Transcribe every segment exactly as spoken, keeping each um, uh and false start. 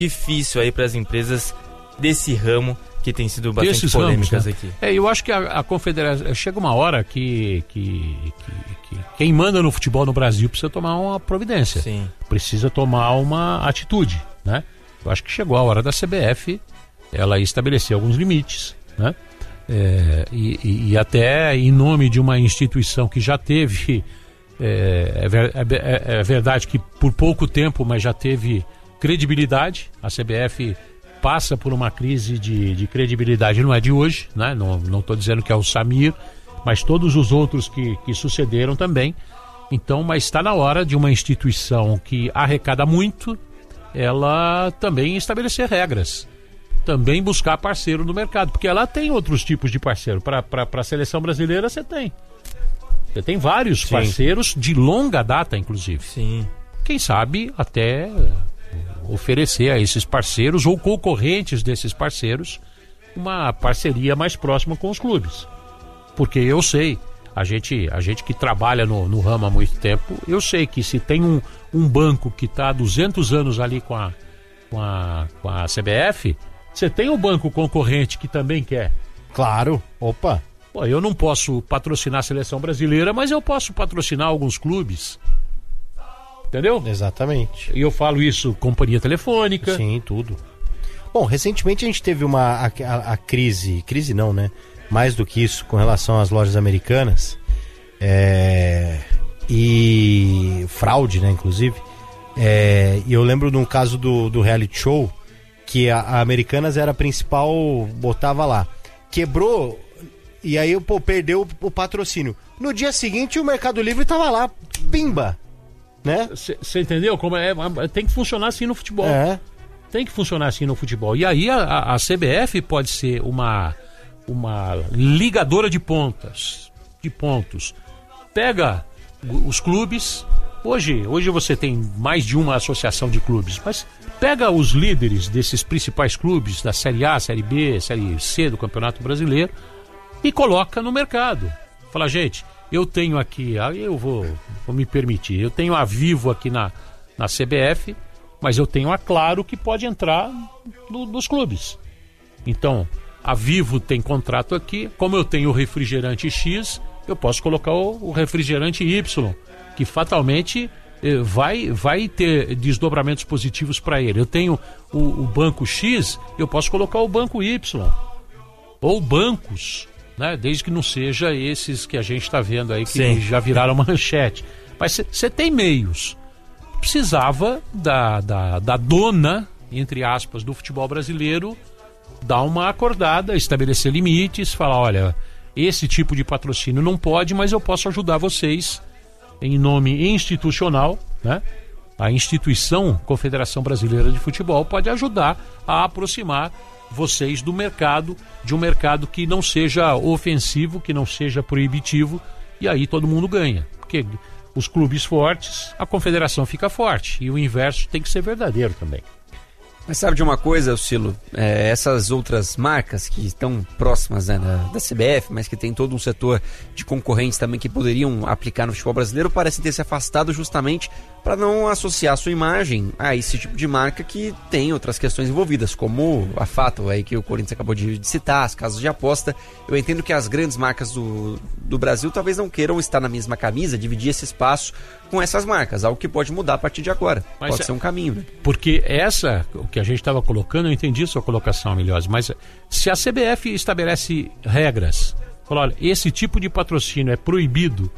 difícil aí para as empresas desse ramo que tem sido bastante Desses polêmicas ramos, né? aqui. É, eu acho que a, a confederação... Chega uma hora que, que, que, que quem manda no futebol no Brasil precisa tomar uma providência. Sim. Precisa tomar uma atitude, né? Eu acho que chegou a hora da C B F ela estabelecer alguns limites, né? É, e, e, e até em nome de uma instituição que já teve... É, é, é, é verdade que por pouco tempo, mas já teve credibilidade. A C B F passa por uma crise de, de credibilidade, não é de hoje, né? Não estou dizendo que é o Samir, mas todos os outros que, que sucederam também. Então, mas está na hora de uma instituição que arrecada muito, ela também estabelecer regras, também buscar parceiro no mercado, porque ela tem outros tipos de parceiro. Para a seleção brasileira você tem. Você tem vários Sim. parceiros de longa data, inclusive. Sim. Quem sabe até oferecer a esses parceiros ou concorrentes desses parceiros uma parceria mais próxima com os clubes. Porque eu sei, a gente, a gente que trabalha no, no ramo há muito tempo, eu sei que se tem um, um banco que está há duzentos anos ali com a, com, a, com a C B F, você tem um banco concorrente que também quer. Claro, opa... Pô, eu não posso patrocinar a seleção brasileira, mas eu posso patrocinar alguns clubes. Entendeu? Exatamente. E eu falo isso, companhia telefônica. Sim, tudo. Bom, recentemente a gente teve uma a, a, a crise, crise não, né? Mais do que isso, com relação às lojas americanas. É, e fraude, né, inclusive. É, e eu lembro de um caso do, do reality show, que a, a Americanas era a principal, botava lá. Quebrou... E aí, pô, perdeu o patrocínio. No dia seguinte, o Mercado Livre tava lá, pimba, né? Você entendeu? Como é, tem que funcionar assim no futebol. É. Tem que funcionar assim no futebol. E aí, a, a C B F pode ser uma, uma ligadora de pontas, de pontos. Pega os clubes. Hoje, hoje você tem mais de uma associação de clubes, mas pega os líderes desses principais clubes, da Série A, Série B, Série C do Campeonato Brasileiro, e coloca no mercado. Fala, gente, eu tenho aqui, eu vou, vou me permitir, eu tenho a Vivo aqui na, na C B F, mas eu tenho a Claro que pode entrar no, nos clubes. Então, a Vivo tem contrato aqui, como eu tenho o refrigerante X, eu posso colocar o, o refrigerante Y, que fatalmente eh, vai, vai ter desdobramentos positivos para ele. Eu tenho o, o banco X, eu posso colocar o banco Y. Ou bancos, né? Desde que não seja esses que a gente está vendo aí, que Sim. já viraram manchete. Mas você tem meios. Precisava da, da, da dona, entre aspas, do futebol brasileiro dar uma acordada, estabelecer limites, falar, olha, esse tipo de patrocínio não pode, mas eu posso ajudar vocês em nome institucional, né? A instituição Confederação Brasileira de Futebol pode ajudar a aproximar vocês do mercado, de um mercado que não seja ofensivo, que não seja proibitivo, e aí todo mundo ganha. Porque os clubes fortes, a confederação fica forte, e o inverso tem que ser verdadeiro também. Mas sabe de uma coisa, Cilo? É, essas outras marcas que estão próximas, né, da, da C B F, mas que tem todo um setor de concorrentes também que poderiam aplicar no futebol brasileiro, parecem ter se afastado justamente para não associar sua imagem a esse tipo de marca que tem outras questões envolvidas, como a Fato, aí que o Corinthians acabou de, de citar, as casas de aposta. Eu entendo que as grandes marcas do, do Brasil talvez não queiram estar na mesma camisa, dividir esse espaço com essas marcas, algo que pode mudar a partir de agora. Mas pode é, ser um caminho, né? Porque essa, o que a gente estava colocando, eu entendi sua colocação, Miliose, mas se a C B F estabelece regras, fala, olha, esse tipo de patrocínio é proibido,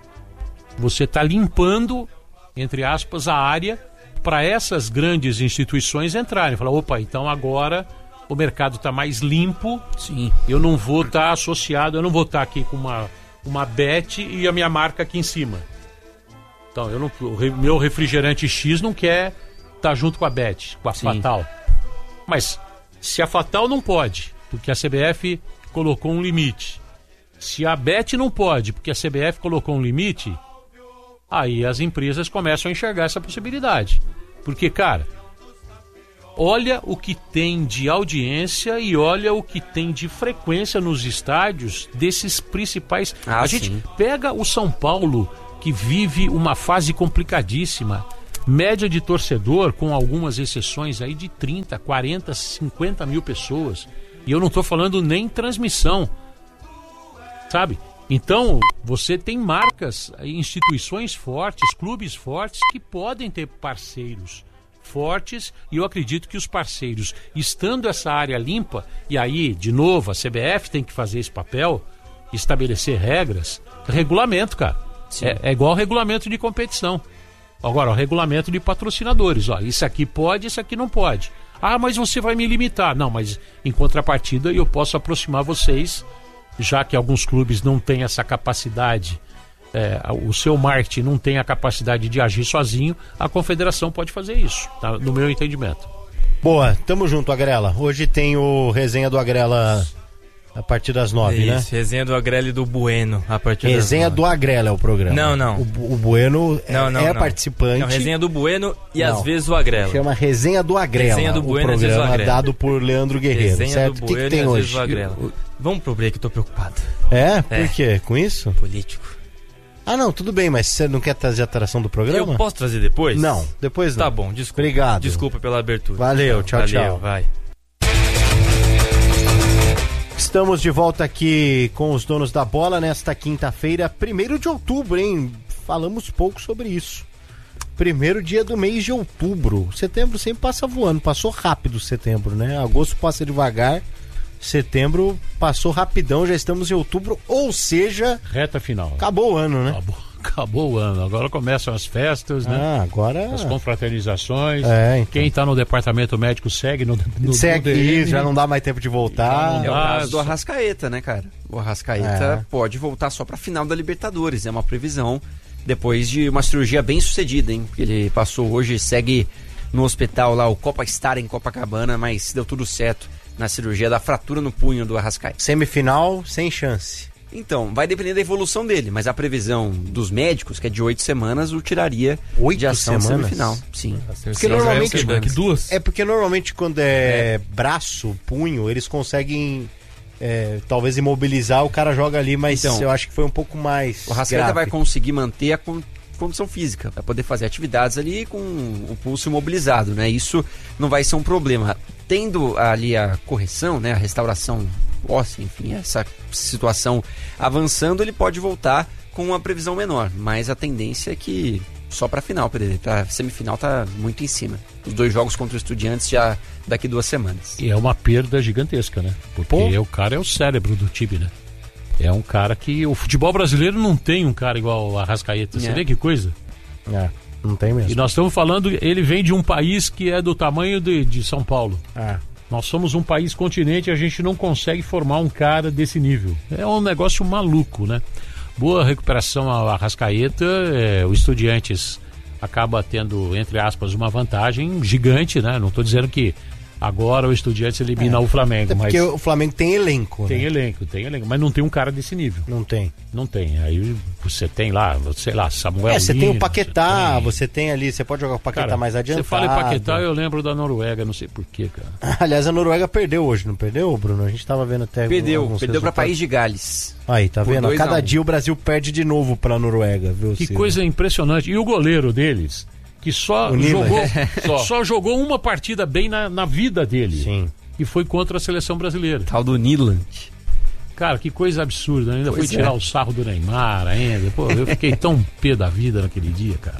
você está limpando, entre aspas, a área para essas grandes instituições entrarem. Fala, opa, então agora o mercado está mais limpo. Sim. Eu não vou estar tá associado, eu não vou estar tá aqui com uma, uma Bet e a minha marca aqui em cima. Então, eu não, o meu refrigerante X não quer estar tá junto com a Bet, com a Sim. Fatal. Mas se a Fatal não pode, porque a C B F colocou um limite. Se a Bet não pode, porque a C B F colocou um limite, aí as empresas começam a enxergar essa possibilidade. Porque, cara, olha o que tem de audiência e olha o que tem de frequência nos estádios desses principais... Ah, a sim. gente pega o São Paulo, que vive uma fase complicadíssima. média de torcedor, com algumas exceções aí, de trinta, quarenta, cinquenta mil pessoas. E eu não estou falando nem transmissão, sabe? Então, você tem marcas, instituições fortes, clubes fortes, que podem ter parceiros fortes, e eu acredito que os parceiros, estando essa área limpa, e aí, de novo, a C B F tem que fazer esse papel, estabelecer regras, regulamento, cara. É, é igual regulamento de competição. Agora, o regulamento de patrocinadores, ó, isso aqui pode, isso aqui não pode. Ah, mas você vai me limitar. Não, mas em contrapartida eu posso aproximar vocês, já que alguns clubes não têm essa capacidade, é, o seu marketing não tem a capacidade de agir sozinho, a confederação pode fazer isso, tá? No meu entendimento. Boa, tamo junto, Agrela. Hoje tem o resenha do Agrela a partir das nove, Isso, né? Isso, resenha do Agrela e do Bueno a partir Resenha das do Agrela é o programa. Não, não. O, o Bueno é, não, não, é não. participante. Não, resenha do Bueno e Não. às vezes o Agrela. Chama Resenha do Agrela. Resenha do Bueno, o às vezes o programa Agrela. dado por Leandro Guerreiro, Resenha certo? do O que, Bueno que tem e às hoje? vezes o Agrela. Vamos pro break, eu tô preocupado. É? Por É. quê? Com isso? Político. Ah, não, tudo bem, mas você não quer trazer a atração do programa? Eu posso trazer depois? Não, depois não. Tá bom, desculpa. Obrigado. Desculpa pela abertura. Valeu, tchau, Valeu, tchau. vai. Estamos de volta aqui com os donos da bola nesta quinta-feira, primeiro de outubro, hein? Falamos pouco sobre isso. Primeiro dia do mês de outubro. Setembro sempre passa voando, passou rápido setembro, né? Agosto passa devagar, setembro passou rapidão, já estamos em outubro, ou seja, Reta final. acabou o ano, né? Acabou, acabou o ano. Agora começam as festas, né? Ah, agora... As confraternizações. É, então. Quem tá no departamento médico segue no, no Segue no D M. isso, já não dá mais tempo de voltar. Já É o não dá. caso do Arrascaeta, né, cara? O Arrascaeta É. pode voltar só pra final da Libertadores. É uma previsão depois de uma cirurgia bem sucedida, hein? Ele passou hoje, segue no hospital lá, o Copa Star em Copacabana, mas deu tudo certo na cirurgia da fratura no punho do Arrascaeta. Semifinal, sem chance. Então, vai depender da evolução dele, mas a previsão dos médicos, que é de oito semanas, o tiraria Oito de ação semanas? semifinal. Sim. Porque normalmente... Daqui duas. É porque normalmente quando é, braço, punho, eles conseguem é, talvez imobilizar, o cara joga ali, mas Então, eu acho que foi um pouco mais O Arrascaeta grave. vai conseguir manter a con- condição física, vai poder fazer atividades ali com o pulso imobilizado, né? Isso não vai ser um problema. Tendo ali a correção, né, a restauração óssea, enfim, essa situação avançando, ele pode voltar com uma previsão menor, mas a tendência é que só para final, para semifinal tá muito em cima. Os dois jogos contra o Estudiantes já daqui duas semanas. E é uma perda gigantesca, né? Porque Pô. o cara é o cérebro do time, né? É um cara que... O futebol brasileiro não tem um cara igual o Arrascaeta. Você É. vê que coisa? É, não tem mesmo. E nós estamos falando... Ele vem de um país que é do tamanho de, de São Paulo. Ah, Nós somos um país continente e a gente não consegue formar um cara desse nível. É um negócio maluco, né? Boa recuperação ao Arrascaeta. É, o Estudiantes acaba tendo, entre aspas, uma vantagem gigante, né? Não estou dizendo que agora o Estudiantes elimina É. o Flamengo, até porque mas o Flamengo tem elenco, tem né? elenco, tem elenco. Mas não tem um cara desse nível. Não tem. Não tem. Aí você tem lá, sei lá, Samuel É, você tem o Lino, Paquetá, você tem- você tem ali, você pode jogar o Paquetá Cara, mais adiantado. Você fala em Paquetá, eu lembro da Noruega, não sei porquê, cara. Aliás, a Noruega perdeu hoje, não perdeu, Bruno? A gente tava vendo até Perdeu, alguns perdeu para resultados. País de Gales. Aí, tá por vendo? A dois a cada um. dia o Brasil perde de novo pra Noruega, viu, Que Ciro? coisa impressionante. E o goleiro deles, que só O Nila. jogou, Só. só jogou uma partida bem na, na vida dele. Sim. E foi contra a seleção brasileira. Tal do Niland. Cara, que coisa absurda. Ainda Pois foi tirar é. o sarro do Neymar ainda. Pô, eu fiquei tão pé da vida naquele dia, cara.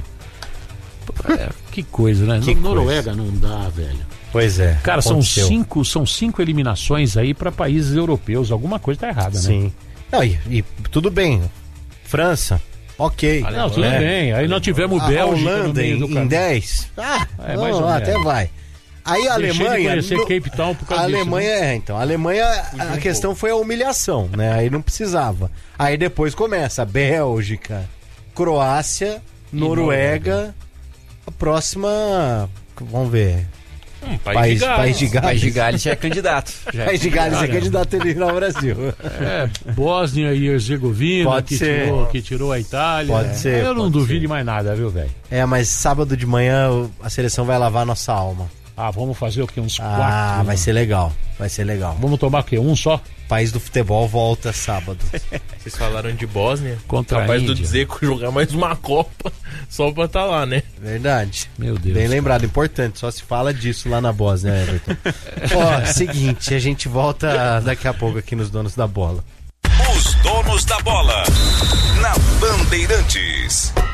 Pô, é, que coisa, né? Que No- Noruega não dá, velho. Pois é. Cara, são aconteceu. cinco, são cinco eliminações aí pra países europeus. Alguma coisa tá errada, né? Sim. Não, e, e tudo bem. França, ok. Não, tudo É. bem. Aí nós tivemos A Bélgica no Holanda meio em, do em caminho. dez? Ah, É, não, mais ou até menos. vai. Aí a Deixei de Alemanha. conhecer no- Cape Town por a causa disso, Alemanha, né? é, então. A Alemanha, a, a questão foi a humilhação, né? Aí não precisava. Aí depois começa Bélgica, Croácia, Noruega. A próxima. Vamos ver. Hum, País, País de Gales. País de Gales já é candidato. Já é País de Gales é Caramba. candidato a eliminar o Brasil. É, Bósnia e Herzegovina, Pode que ser. tirou, que tirou a Itália. Pode É. ser, Eu não pode duvido mais nada, viu, velho? É, mas sábado de manhã o- a seleção vai lavar a nossa alma. Ah, vamos fazer o quê? Uns quatro? Ah, vai ser legal. Vai ser legal. Vamos tomar o quê? Um só? País do futebol volta sábado. Vocês falaram de Bósnia. Contra Capaz a do Índia. Dzeko jogar mais uma Copa só pra estar lá, né? Verdade. Meu Deus. Bem lembrado, importante. Só se fala disso lá na Bósnia, né, Everton? Ó, seguinte, a gente volta daqui a pouco aqui nos Donos da Bola. Os Donos da Bola, na Bandeirantes.